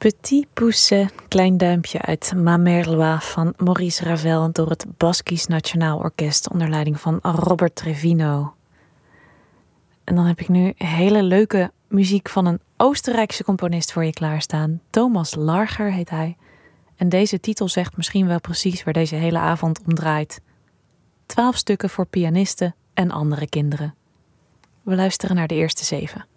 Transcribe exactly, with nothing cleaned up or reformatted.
Petit Poucet, klein duimpje uit Ma Merlois van Maurice Ravel door het Baskisch Nationaal Orkest onder leiding van Robert Trevino. En dan heb ik nu hele leuke muziek van een Oostenrijkse componist voor je klaarstaan. Thomas Larcher heet hij. En deze titel zegt misschien wel precies waar deze hele avond om draait. Twaalf stukken voor pianisten en andere kinderen. We luisteren naar de eerste zeven.